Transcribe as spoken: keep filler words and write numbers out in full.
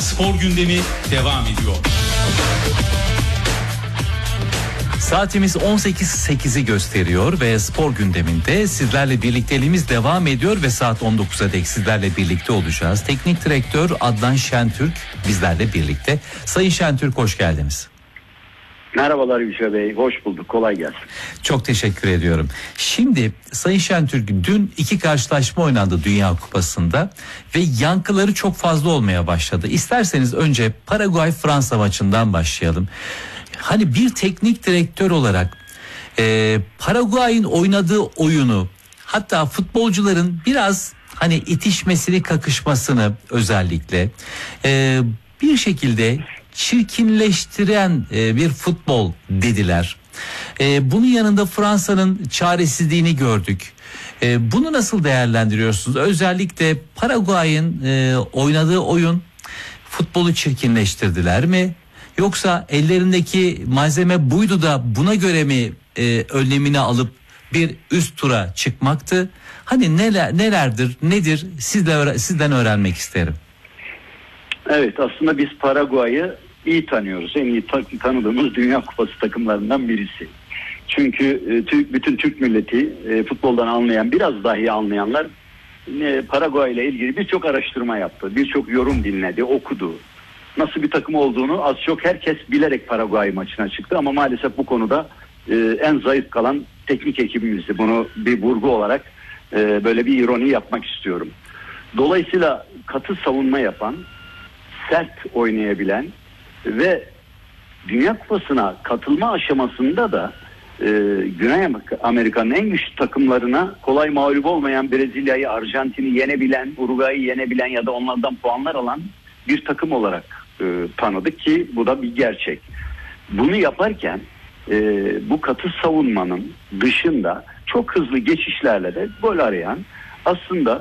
Spor gündemi devam ediyor. Saatimiz on sekiz sekizi gösteriyor ve spor gündeminde sizlerle birlikteliğimiz devam ediyor ve saat on dokuza dek sizlerle birlikte olacağız. Teknik direktör Adnan Şentürk bizlerle birlikte. Sayın Şentürk, hoş geldiniz. Merhabalar Yüce Bey, hoş bulduk, kolay gelsin. Çok teşekkür ediyorum. Şimdi Sayın Şentürk, dün iki karşılaşma oynandı Dünya Kupası'nda ve yankıları çok fazla olmaya başladı. İsterseniz önce Paraguay-Fransa maçından başlayalım. Hani bir teknik direktör olarak e, Paraguay'ın oynadığı oyunu, hatta futbolcuların biraz hani itişmesini, kakışmasını özellikle e, bir şekilde çirkinleştiren e, bir futbol dediler. E, bunun yanında Fransa'nın çaresizliğini gördük. E, bunu nasıl değerlendiriyorsunuz? Özellikle Paraguay'ın e, oynadığı oyun, futbolu çirkinleştirdiler mi? Yoksa ellerindeki malzeme buydu da buna göre mi e, önlemini alıp bir üst tura çıkmaktı? Hani neler nelerdir, nedir? Sizle, sizden öğrenmek isterim. Evet, aslında biz Paraguay'ı iyi tanıyoruz. En iyi ta- tanıdığımız Dünya Kupası takımlarından birisi. Çünkü e, tü- bütün Türk milleti, e, futboldan anlayan, biraz dahi anlayanlar e, Paraguay ile ilgili birçok araştırma yaptı. Birçok yorum dinledi, okudu. Nasıl bir takım olduğunu az çok herkes bilerek Paraguay maçına çıktı ama maalesef bu konuda e, en zayıf kalan teknik ekibimizdi. Bunu bir vurgu olarak e, böyle bir ironi yapmak istiyorum. Dolayısıyla katı savunma yapan, sert oynayabilen ve Dünya Kupası'na katılma aşamasında da e, Güney Amerika'nın en güçlü takımlarına kolay mağlup olmayan Brezilya'yı, Arjantin'i yenebilen, Uruguay'ı yenebilen ya da onlardan puanlar alan bir takım olarak e, tanıdık ki bu da bir gerçek. Bunu yaparken e, bu katı savunmanın dışında çok hızlı geçişlerle de gol arayan, aslında